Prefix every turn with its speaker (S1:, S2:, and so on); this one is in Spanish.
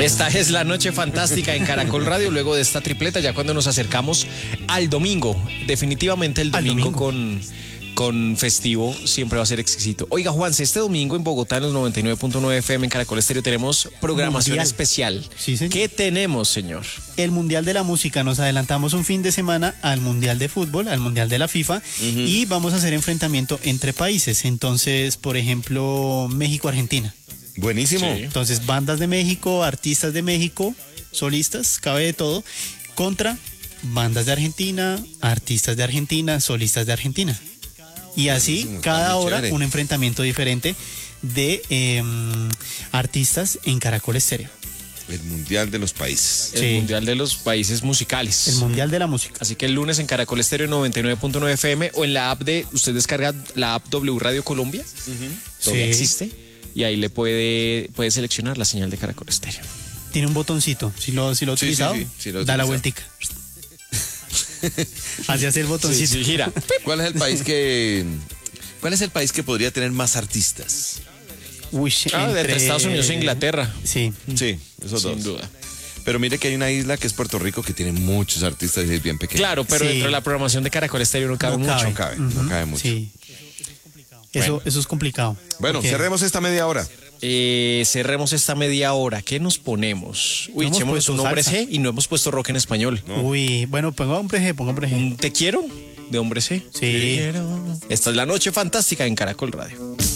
S1: Esta es la noche fantástica en Caracol Radio. Luego de esta tripleta, ya cuando nos acercamos al domingo, definitivamente el domingo. Con festivo siempre va a ser exquisito. Oiga, Juanse, este domingo en Bogotá, en los 99.9 FM en Caracol Estéreo, tenemos programación especial.
S2: Sí, señor.
S1: ¿Qué tenemos, señor?
S2: El Mundial de la Música. Nos adelantamos un fin de semana al Mundial de Fútbol, al Mundial de la FIFA, y vamos a hacer enfrentamiento entre países. Entonces, por ejemplo, México-Argentina.
S3: Buenísimo.
S1: Sí.
S2: Entonces, bandas de México, artistas de México, solistas, cabe de todo, contra bandas de Argentina, artistas de Argentina, solistas de Argentina. Y así,
S3: Buenísimo,
S2: cada hora,
S3: chévere.
S2: un enfrentamiento diferente de artistas en Caracol Estéreo.
S3: El Mundial de los Países.
S1: El
S2: Sí.
S1: Mundial de los Países Musicales.
S2: El Mundial de la Música.
S1: Así que el lunes en Caracol Estéreo 99.9 FM o en la app usted descarga la app W Radio Colombia, todavía
S2: Sí.
S1: existe, y ahí le puede seleccionar la señal de Caracol Estéreo.
S2: Tiene un botoncito. Si lo ha
S3: Sí,
S2: utilizado,
S3: sí, lo he
S2: da la
S3: utilizado.
S2: vueltica. Así hace el botoncito.
S1: Sí, gira.
S3: ¿Cuál es el país que podría tener más artistas?
S2: Uy,
S1: Entre Estados Unidos e Inglaterra,
S2: Sí.
S3: Sí, esos dos.
S1: sin duda.
S3: Pero mire que hay una isla que es Puerto Rico que tiene muchos artistas y es bien pequeña.
S1: Claro, pero
S2: Sí.
S1: dentro de la programación de Caracol Estéreo no cabe
S2: No
S1: mucho.
S3: No cabe, no cabe mucho.
S2: Sí. Eso es complicado.
S3: Bueno,
S2: Porque
S3: cerremos esta media hora.
S1: Cerremos esta media hora. ¿Qué nos ponemos? Uy,
S2: No hemos
S1: echémonos
S2: puesto
S1: un hombre
S2: salsa.
S1: G y no hemos puesto rock en español.
S2: Uy, bueno, ponga hombre G.
S1: Un Te quiero de hombre C.
S2: Sí.
S1: Esta es la noche fantástica en Caracol Radio.